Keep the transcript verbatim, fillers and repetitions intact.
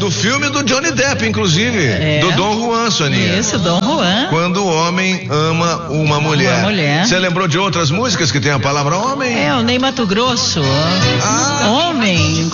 do filme do Johnny Depp, inclusive. É. Do Dom Juan, Soninha. Isso, Dom Juan. Quando o homem ama uma mulher. Uma mulher. Você lembrou de outras músicas que tem a palavra homem? É, o Ney Matogrosso. Ah. Homem.